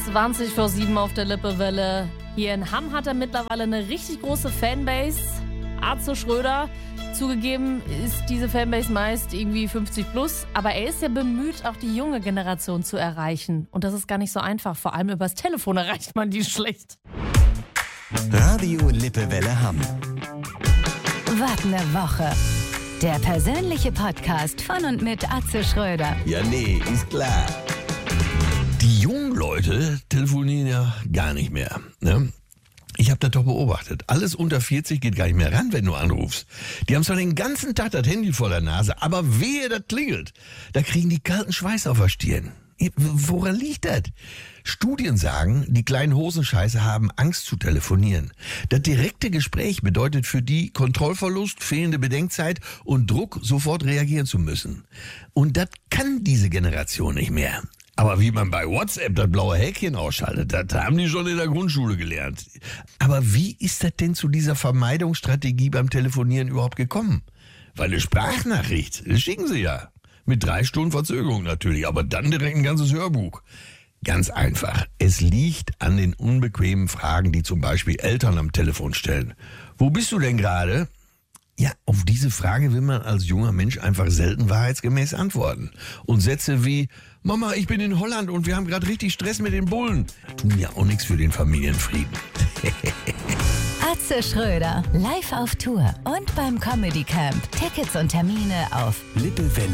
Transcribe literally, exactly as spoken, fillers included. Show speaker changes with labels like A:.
A: zwanzig vor sieben auf der Lippewelle. Hier in Hamm hat er mittlerweile eine richtig große Fanbase. Atze Schröder. Zugegeben ist diese Fanbase meist irgendwie fünfzig plus, aber er ist ja bemüht, auch die junge Generation zu erreichen. Und das ist gar nicht so einfach. Vor allem übers Telefon erreicht man die schlecht.
B: Radio Lippewelle Hamm.
C: Was ne Woche. Der persönliche Podcast von und mit Atze Schröder.
D: Ja, nee, ist klar. Die jungen Leute telefonieren ja gar nicht mehr, ne? Ich habe das doch beobachtet. Alles unter vierzig geht gar nicht mehr ran, wenn du anrufst. Die haben zwar den ganzen Tag das Handy vor der Nase, aber wehe, das klingelt. Da kriegen die kalten Schweiß auf der Stirn. Woran liegt das? Studien sagen, die kleinen Hosenscheiße haben Angst zu telefonieren. Das direkte Gespräch bedeutet für die Kontrollverlust, fehlende Bedenkzeit und Druck, sofort reagieren zu müssen. Und das kann diese Generation nicht mehr. Aber wie man bei WhatsApp das blaue Häkchen ausschaltet, das haben die schon in der Grundschule gelernt. Aber wie ist das denn zu dieser Vermeidungsstrategie beim Telefonieren überhaupt gekommen? Weil eine Sprachnachricht, das schicken sie ja. Mit drei Stunden Verzögerung natürlich, aber dann direkt ein ganzes Hörbuch. Ganz einfach. Es liegt an den unbequemen Fragen, die zum Beispiel Eltern am Telefon stellen. Wo bist du denn gerade? Ja, auf diese Frage will man als junger Mensch einfach selten wahrheitsgemäß antworten. Und Sätze wie, Mama, ich bin in Holland und wir haben gerade richtig Stress mit den Bullen, tun ja auch nichts für den Familienfrieden.
C: Atze Schröder, live auf Tour und beim Comedy Camp. Tickets und Termine auf
B: Lippewelle.